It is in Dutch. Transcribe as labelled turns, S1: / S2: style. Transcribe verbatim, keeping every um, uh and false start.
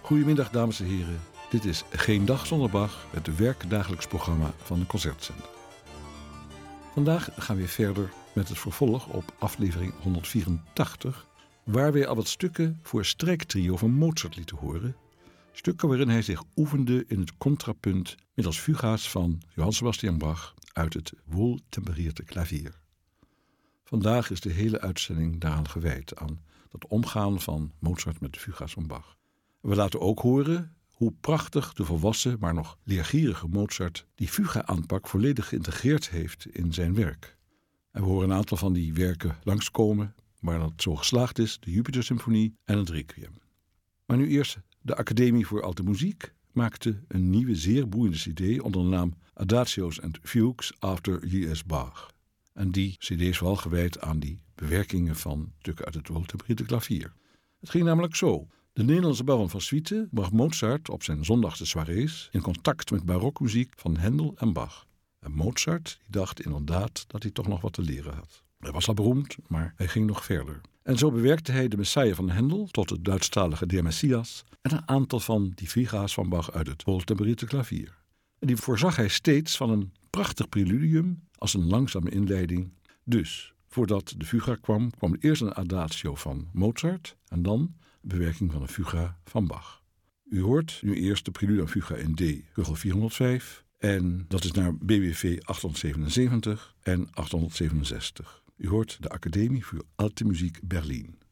S1: Goedemiddag dames en heren, dit is Geen Dag Zonder Bach, het werkdagelijks programma van de Concertzender. Vandaag gaan we weer verder met het vervolg op aflevering honderdvierentachtig, waar we al wat stukken voor strijktrio van Mozart lieten horen. Stukken waarin hij zich oefende in het contrapunt middels fuga's van Johann Sebastian Bach uit het wohltemperierte klavier. Vandaag is de hele uitzending daaraan gewijd, aan dat omgaan van Mozart met de fuga's van Bach. We laten ook horen hoe prachtig de volwassen, maar nog leergierige Mozart die fuga-aanpak volledig geïntegreerd heeft in zijn werk. En we horen een aantal van die werken langskomen, waar dat zo geslaagd is, de Jupiter-symfonie en het Requiem. Maar nu eerst, de Academie voor Alte Muziek maakte een nieuwe, zeer boeiende cd onder de naam Adagios and Fugues after J S Bach. En die cd is vooral gewijd aan die bewerkingen van stukken uit het wohltemperierte klavier. Het ging namelijk zo. De Nederlandse baron van Swieten bracht Mozart op zijn zondagse soirées in contact met barokmuziek van Händel en Bach. En Mozart die dacht inderdaad dat hij toch nog wat te leren had. Hij was al beroemd, maar hij ging nog verder. En zo bewerkte hij de Messiah van Händel tot het Duitsstalige Der Messias en een aantal van die fuga's van Bach uit het wohltemperierte klavier. En die voorzag hij steeds van een prachtig preludium als een langzame inleiding. Dus, voordat de fuga kwam, kwam eerst een adagio van Mozart en dan bewerking van een fuga van Bach. U hoort nu eerst de prelude en fuga in D, Hugel vierhonderdvijf. En dat is naar B W V achthonderdzevenenzeventig en achthonderdzevenenzestig. U hoort de Academie voor Alte Muziek Berlin.